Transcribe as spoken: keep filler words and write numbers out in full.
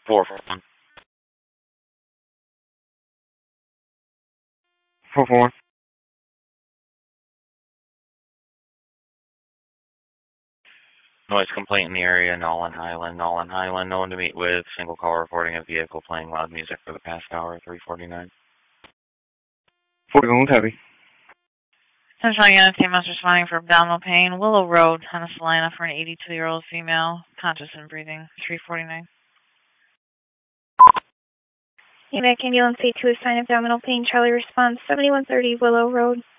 Four. Four four. Noise complaint in the area, Nolan Highland. Nolan Highland, no one to meet with. Single call reporting a vehicle playing loud music for the past hour, three forty-nine. forty-one, heavy. Central Unit Team is responding for abdominal pain. Willow Road, Tennis Salina, for an eighty-two-year-old female, conscious and breathing, three forty-nine. Unit Ambulance eight two, sign abdominal pain. Charlie response, seventy-one thirty Willow Road.